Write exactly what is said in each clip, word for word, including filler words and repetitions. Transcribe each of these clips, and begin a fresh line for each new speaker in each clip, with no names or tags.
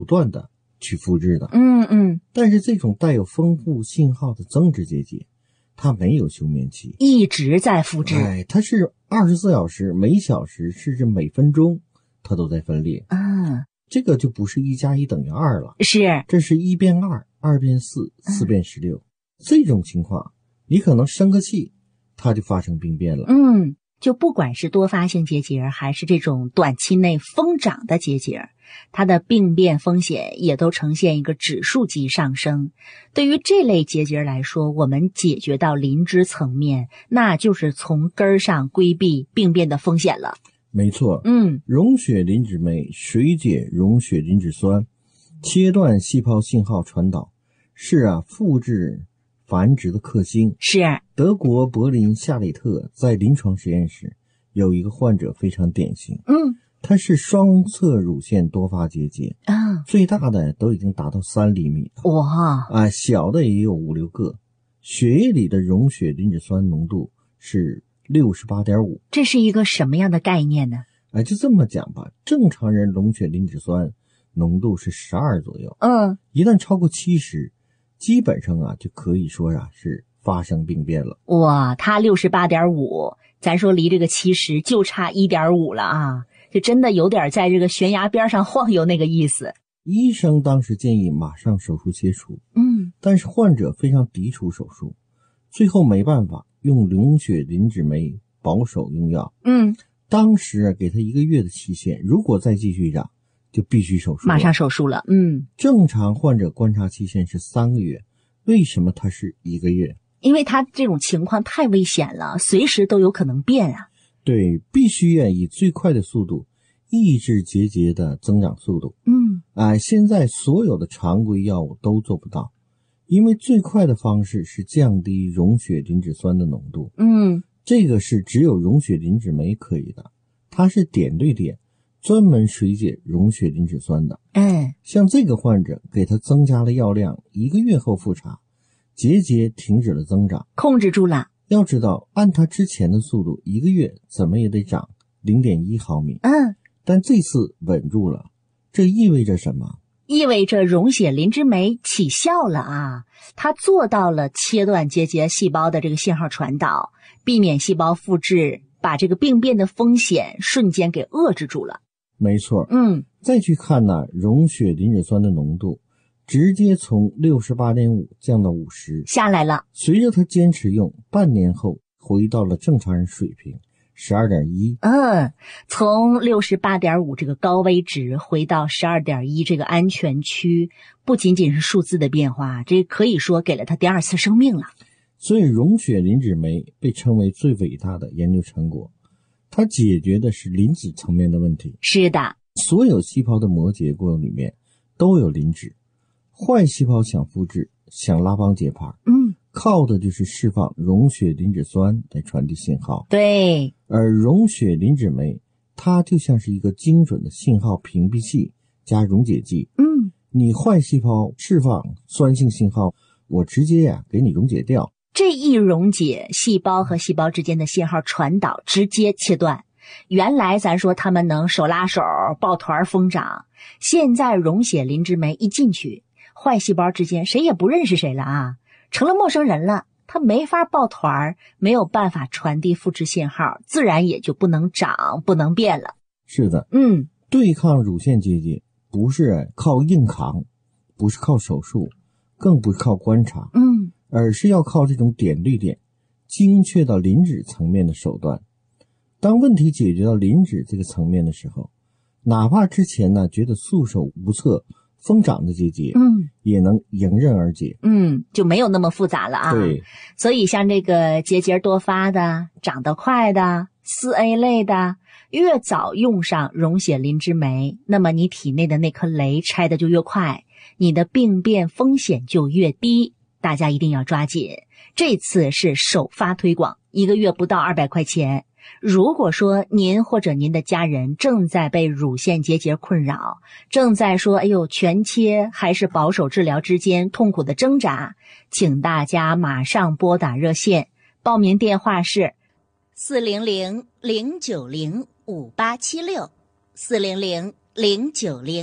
不断的去复制的。
嗯嗯，
但是这种带有丰富信号的增殖结节，它没有休眠期，
一直在复制。
哎，它是二十四小时，每小时甚至每分钟，它都在分裂。
嗯，
这个就不是一加一等于二了，
是，
这是一变二，二变四，四变十六。这种情况，你可能生个气，它就发生病变了。
嗯，就不管是多发性结节，还是这种短期内疯长的结节，它的病变风险也都呈现一个指数级上升。对于这类结节来说，我们解决到磷脂层面，那就是从根儿上规避病变的风险了。
没错，
嗯，
溶血磷脂酶水解溶血磷脂酸，切断细胞信号传导，是啊，复制繁殖的克星。
是。
德国柏林夏里特在临床实验室有一个患者非常典型，
嗯，
他是双侧乳腺多发结节
啊，
最大的都已经达到三厘米了，
哇，
啊，小的也有五六个，血液里的溶血磷脂酸浓度是 六十八点五。
这是一个什么样的概念呢？
哎，就这么讲吧，正常人溶血磷脂酸浓度是十二左右，
嗯，
一旦超过七十，基本上啊就可以说啊是发生病变了。
哇，它 六十八点五， 咱说离这个七十就差 一点五 了啊，就真的有点在这个悬崖边上晃悠那个意思。
医生当时建议马上手术切除，
嗯，
但是患者非常抵触手术，最后没办法用溶血磷脂酶保守用药。
嗯，
当时给他一个月的期限，如果再继续长就必须手术了，
马上手术了。嗯，
正常患者观察期限是三个月，为什么他是一个月？
因为他这种情况太危险了，随时都有可能变啊。
对，必须要以最快的速度抑制结节的增长速度。
嗯，
哎，现在所有的常规药物都做不到，因为最快的方式是降低溶血磷脂酸的浓度。
嗯，
这个是只有溶血磷脂酶可以的，它是点对点专门水解溶血磷脂酸的。
嗯，
像这个患者给他增加了药量，一个月后复查，结节停止了增长，
控制住了。
要知道按他之前的速度，一个月怎么也得长 零点一毫米。
嗯，
但这次稳住了，这意味着什么？
意味着溶血磷脂酶起效了啊，它做到了切断结节细胞的这个信号传导，避免细胞复制，把这个病变的风险瞬间给遏制住了。
没错，
嗯，
再去看呢，溶血磷脂酸的浓度直接从 六十八点五 降到五十，
下来了。
随着他坚持用，半年后回到了正常人水平 十二点一。
嗯，从 六十八点五 这个高危值回到 十二点一 这个安全区，不仅仅是数字的变化，这可以说给了他第二次生命了。
所以溶血磷脂酶被称为最伟大的研究成果，它解决的是磷脂层面的问题。
是的，
所有细胞的膜结构里面都有磷脂，坏细胞想复制，想拉帮结派，
嗯，
靠的就是释放溶血磷脂酸来传递信号。
对，
而溶血磷脂酶它就像是一个精准的信号屏蔽器加溶解剂。
嗯，
你坏细胞释放酸性信号，我直接呀、啊、给你溶解掉。
这一溶解，细胞和细胞之间的信号传导直接切断。原来咱说他们能手拉手抱团疯长，现在溶血磷脂酶一进去，坏细胞之间谁也不认识谁了啊，成了陌生人了。他没法抱团，没有办法传递复制信号，自然也就不能长，不能变了。
是的，
嗯，
对抗乳腺结节不是靠硬扛，不是靠手术，更不是靠观察，
嗯，
而是要靠这种点对点精确到磷脂层面的手段。当问题解决到磷脂这个层面的时候，哪怕之前呢觉得束手无策疯长的结节，
嗯，
也能迎刃而解。
嗯，就没有那么复杂了啊。
对，
所以像这个结节多发的、长得快的、四 A 类的，越早用上溶血磷脂酶，那么你体内的那颗雷拆的就越快，你的病变风险就越低。大家一定要抓紧，这次是首发推广，一个月不到二百块钱。如果说您或者您的家人正在被乳腺结节困扰，正在说哎呦全切还是保守治疗之间痛苦的挣扎，请大家马上拨打热线，报名电话是四零零零九零五八七六 四零零零九零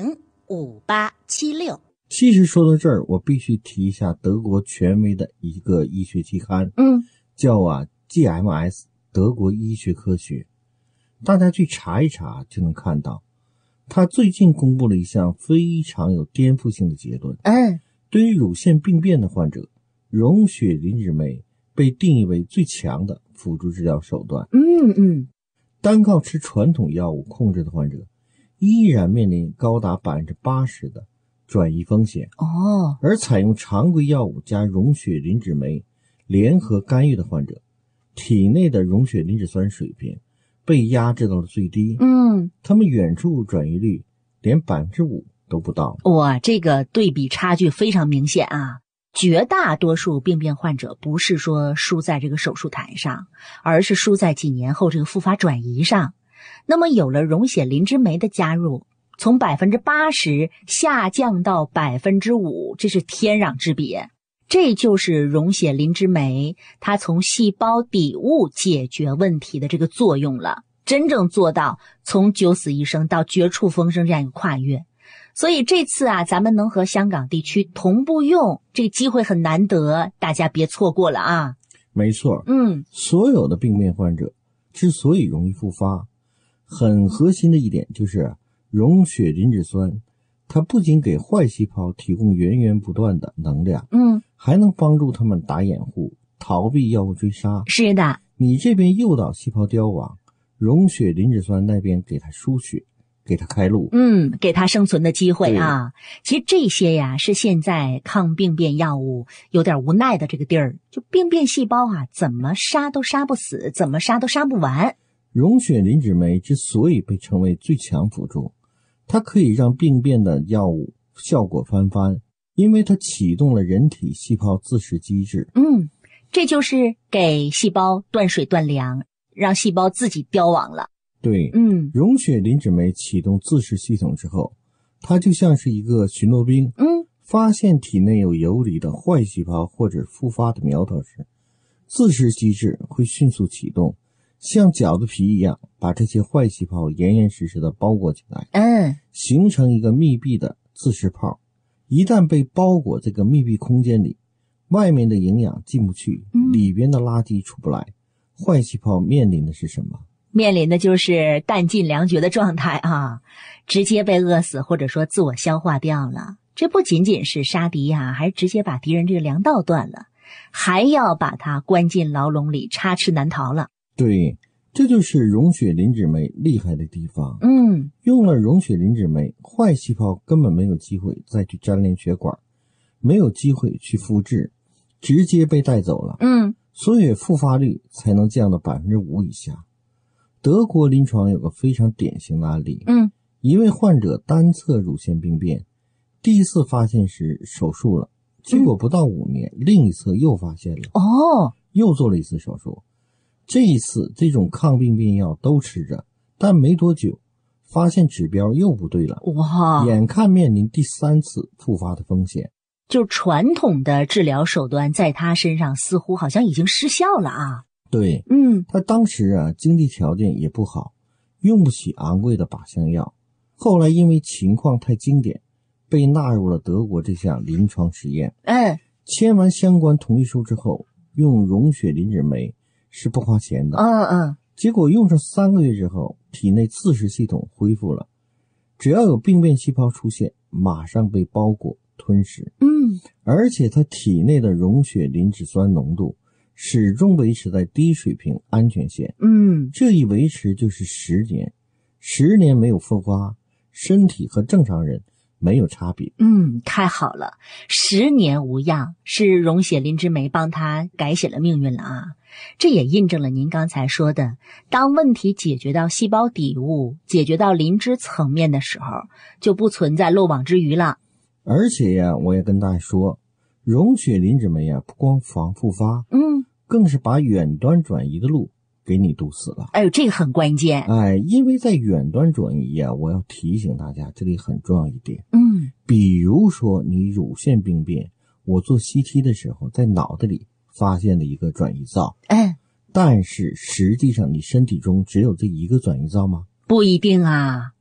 五八七六。
其实说到这儿，我必须提一下德国权威的一个医学期刊，
嗯，
叫啊 G M S 德国医学科学，大家去查一查就能看到，他最近公布了一项非常有颠覆性的结论。
嗯，
对于乳腺病变的患者，溶血磷脂酶被定义为最强的辅助治疗手段。
嗯嗯，
单靠吃传统药物控制的患者，依然面临高达百分之八十的转移风险。
哦，
而采用常规药物加溶血磷脂酶联合干预的患者，体内的溶血磷脂酸水平被压制到了最低。
嗯，
他们远处转移率连百分之五都不到。
哇，这个对比差距非常明显啊！绝大多数病变患者不是说输在这个手术台上，而是输在几年后这个复发转移上。那么有了溶血磷脂酶的加入，从百分之八十下降到百分之五，这是天壤之别。这就是溶血磷脂酶它从细胞底物解决问题的这个作用了，真正做到从九死一生到绝处逢生这样一个跨越。所以这次啊，咱们能和香港地区同步用，这个机会很难得，大家别错过了啊。
没错，
嗯，
所有的病变患者之所以容易复发，很核心的一点就是溶血磷脂酸，它不仅给坏细胞提供源源不断的能量，
嗯，
还能帮助他们打掩护，逃避药物追杀。
是的，
你这边诱导细胞凋亡，溶血磷脂酸那边给它输血，给它开路。
嗯，给它生存的机会啊。其实这些呀，是现在抗病变药物有点无奈的这个地儿，就病变细胞啊，怎么杀都杀不死，怎么杀都杀不完。
溶血磷脂酶之所以被称为最强辅助，它可以让病变的药物效果翻番，因为它启动了人体细胞自噬机制。
嗯，这就是给细胞断水断粮，让细胞自己凋亡了。
对，
嗯，
溶血磷脂酶启动自噬系统之后，它就像是一个巡逻兵。
嗯，
发现体内有游离的坏细胞或者复发的苗头时，自噬机制会迅速启动，像饺子皮一样把这些坏细胞严严实实的包裹起来，
嗯，
形成一个密闭的自噬泡。一旦被包裹这个密闭空间里，外面的营养进不去，
嗯，
里边的垃圾出不来，坏细胞面临的是什么？
面临的就是弹尽粮绝的状态啊，直接被饿死或者说自我消化掉了。这不仅仅是杀敌啊，还直接把敌人这个粮道断了，还要把他关进牢笼里，插翅难逃了。
对，这就是溶血磷脂酶厉害的地方。
嗯，
用了溶血磷脂酶，坏细胞根本没有机会再去粘连血管，没有机会去复制，直接被带走了。
嗯，
所以复发率才能降到百分之五以下。德国临床有个非常典型的案例，
嗯，
一位患者单侧乳腺病变，第一次发现时手术了，结果不到五年，嗯、另一侧又发现了，
哦，
又做了一次手术。这一次这种抗病变药都吃着，但没多久发现指标又不对了，
哇，
眼看面临第三次复发的风险。
就传统的治疗手段在他身上似乎好像已经失效了啊。
对，
嗯，
他当时啊经济条件也不好，用不起昂贵的靶向药。后来因为情况太经典，被纳入了德国这项临床实验。
嗯，
签完相关同意书之后，用溶血磷脂酶是不花钱的。
嗯嗯，
结果用上三个月之后，体内自噬系统恢复了，只要有病变细胞出现，马上被包裹吞噬。
嗯，
而且他体内的溶血磷脂酸浓度始终维持在低水平安全线。
嗯，
这一维持就是十年，十年没有复发，身体和正常人没有差别。
嗯，太好了，十年无恙，是溶血磷脂酶帮他改写了命运了啊！这也印证了您刚才说的，当问题解决到细胞底物，解决到磷脂层面的时候，就不存在漏网之鱼了。
而且呀，我也跟大家说，溶血磷脂酶啊，不光防复发，
嗯，
更是把远端转移的路给你堵死了。
哎呦，这个很关键。
哎，因为在远端转移啊，我要提醒大家，这里很重要一点。
嗯，
比如说你乳腺病变，我做 C T 的时候，在脑袋里发现了一个转移灶。
嗯，
但是实际上你身体中只有这一个转移灶吗？
不一定啊。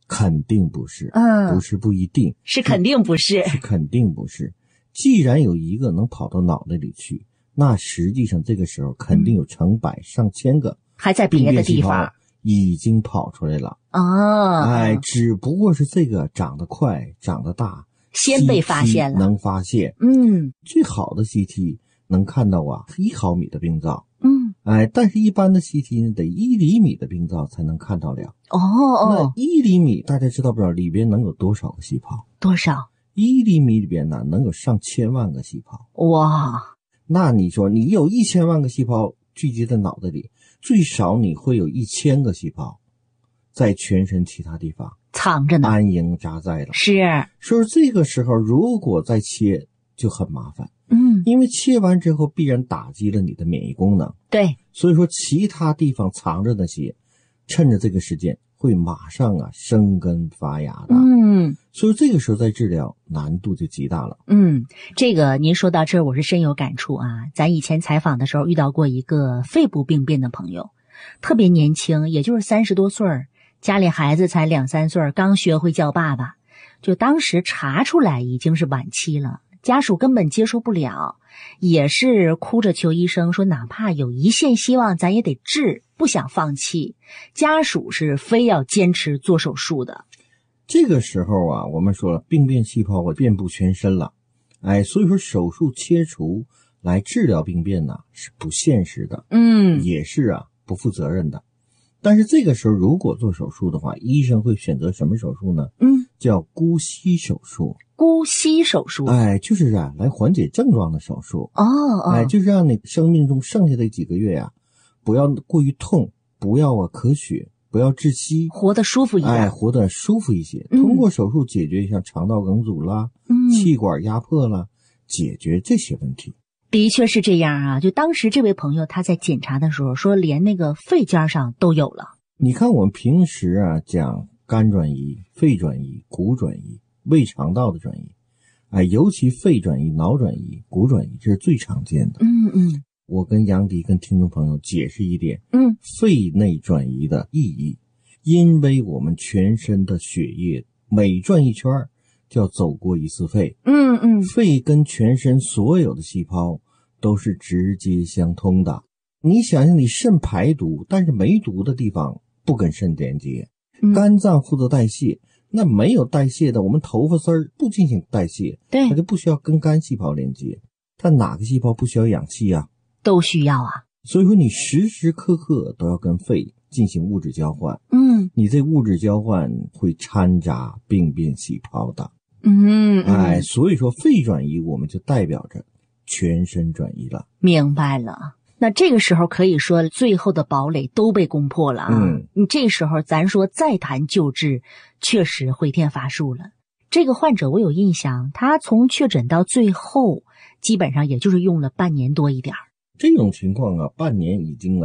肯定不是，
嗯，
不是不一定，
是肯定不是，
是肯定不是。既然有一个能跑到脑袋里去，那实际上这个时候肯定有成百上千个
还在别的地方
已经跑出来了。
哦，
哎，只不过是这个长得快、长得大，
先被发现了，
能发现。
嗯，
最好的 C T 能看到啊一毫米的病灶。
嗯，
哎，但是一般的 C T 呢，得一厘米的病灶才能看到了。
哦哦，
那一厘米大家知道不知道里边能有多少个细胞？
多少？
一厘米里边呢能有上千万个细胞。
哇，
那你说你有一千万个细胞聚集在脑袋里，最少你会有一千个细胞在全身其他地方
藏着呢，
安营扎寨了。
是，
所以这个时候如果再切就很麻烦。
嗯，
因为切完之后必然打击了你的免疫功能。
对，
所以说其他地方藏着那些，趁着这个时间会马上啊生根发芽的。
嗯，
所以这个时候再治疗难度就极大了。
嗯，这个您说到这儿我是深有感触啊。咱以前采访的时候遇到过一个肺部病变的朋友，特别年轻，也就是三十多岁儿，家里孩子才两三岁，刚学会叫爸爸，就当时查出来已经是晚期了。家属根本接受不了，也是哭着求医生说哪怕有一线希望咱也得治，不想放弃。家属是非要坚持做手术的。
这个时候啊，我们说了病变细胞啊遍布全身了，哎，所以说手术切除来治疗病变呢是不现实的，
嗯，
也是啊不负责任的。但是这个时候如果做手术的话，医生会选择什么手术呢？
嗯，
叫姑息手术。
姑息手术，
哎，就是啊，来缓解症状的手术。
哦哦，
哎，就是让你生命中剩下的几个月呀、啊，不要过于痛，不要啊咳血，不要窒息，
活得舒服一点，
哎，活得舒服一些。
嗯、
通过手术解决像肠道梗阻啦、
嗯、
气管压迫啦，解决这些问题。
的确是这样啊，就当时这位朋友他在检查的时候说，连那个肺尖上都有了。
你看我们平时啊讲肝转移、肺转移、骨转移、胃肠道的转移，哎，尤其肺转移、脑转移、骨转移，这是最常见的。
嗯嗯，
我跟杨迪跟听众朋友解释一点，
嗯，
肺内转移的意义，因为我们全身的血液每转一圈就要走过一次肺。
嗯嗯，
肺跟全身所有的细胞都是直接相通的。你想想，你肾排毒，但是没毒的地方不跟肾连接。肝脏负责代谢，那没有代谢的，我们头发丝儿不进行代谢，
对，
它就不需要跟肝细胞连接。但哪个细胞不需要氧气啊？
都需要啊。
所以说你时时刻刻都要跟肺进行物质交换。
嗯，
你这物质交换会掺杂病变细胞的。
嗯，
哎，所以说肺转移我们就代表着全身转移了。
明白了。那这个时候可以说最后的堡垒都被攻破了啊！
嗯，
你这时候咱说再谈救治，确实回天乏术了。这个患者我有印象，他从确诊到最后，基本上也就是用了半年多一点。
这种情况啊，半年已经啊